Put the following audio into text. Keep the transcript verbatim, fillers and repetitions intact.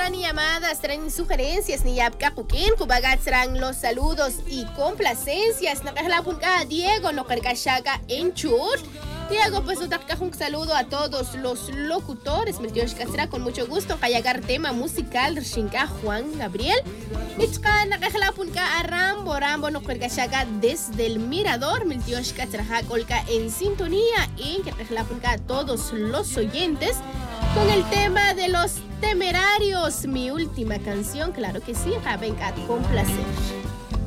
traen llamadas, traen sugerencias, ni yapka pukin, kubagat serán los saludos y complacencias. Nakahlapunka Diego, no carcachaga en Chur. Diego, pues un saludo a todos los locutores. Meltiosh Castra, con mucho gusto. Kayagar tema musical, Shinka Juan Gabriel. Nichka, Nakahlapunka a Rambo, Rambo, no carcachaga desde el Mirador. Meltiosh Castra, Kolka en sintonía. Y Nakahlapunka a todos los oyentes con el tema de los Temerarios, mi última canción, claro que sí, venga a complacer.